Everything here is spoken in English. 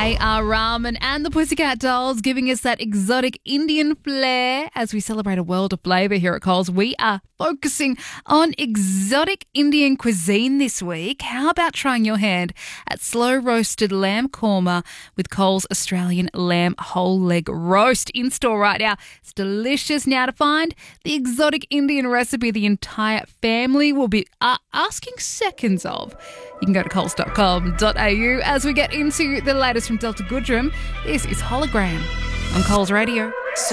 A.R. Rahman and the Pussycat Dolls giving us that exotic Indian flair as we celebrate a world of flavour here at Coles. We are focusing on exotic Indian cuisine this week. How about trying your hand at slow roasted lamb korma with Coles Australian lamb whole leg roast in store right now? It's delicious. Now to find the exotic Indian recipe the entire family will be asking seconds of, you can go to coles.com.au as we get into the latest from Delta Goodrem. This is Hologram on Coles Radio.